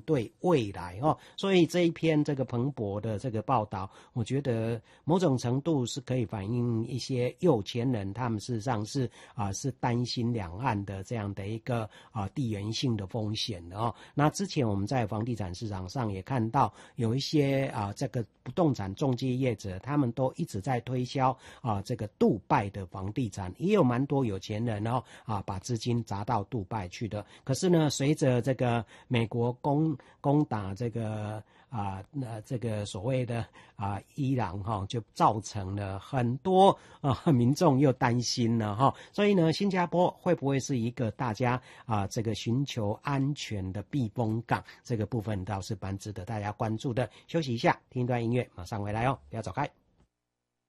对未来哦。所以这一篇这个彭博的这个报道，我觉得某种程度是可以反映一些有钱人他们事实上是是担心两岸的这样的一个地缘性的风险的哦。那之前我们在房地产市场上也看到有一些这个不动产中介业者，他们都一直在推销这个杜拜的房地产，也有蛮多有钱人哦把资金砸到杜拜去的。可是呢，随着这个美国攻打这个这个所谓的伊朗就造成了很多民众又担心了所以呢，新加坡会不会是一个大家这个寻求安全的避风港？这个部分倒是蛮值得大家关注的。休息一下，听一段音乐，马上回来哦，不要走开。